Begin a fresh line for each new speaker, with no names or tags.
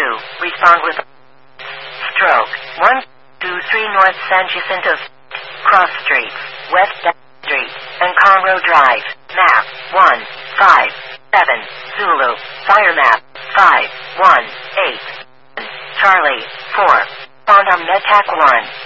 Respond with stroke. 123 North San Jacinto Cross Street, West Street, and Conroe Drive. Map 157 Zulu. Fire map 518 Charlie 4. Quantum Metac 1.